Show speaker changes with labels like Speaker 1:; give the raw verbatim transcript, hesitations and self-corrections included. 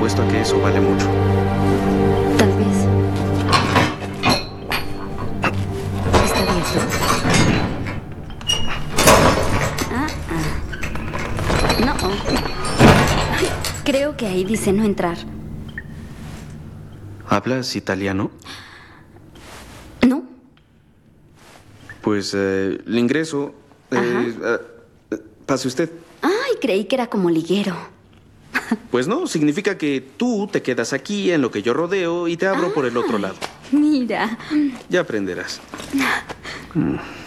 Speaker 1: apuesto a que eso vale mucho.
Speaker 2: Tal vez. Está abierto. Ah, ah. No. Ay, creo que ahí dice no entrar.
Speaker 1: ¿Hablas italiano?
Speaker 2: ¿No?
Speaker 1: Pues eh, le ingreso. Eh, eh, pase usted.
Speaker 2: Ay, creí que era como liguero.
Speaker 1: Pues no, significa que tú te quedas aquí en lo que yo rodeo y te abro por el otro lado.
Speaker 2: Mira.
Speaker 1: Ya aprenderás. Mm.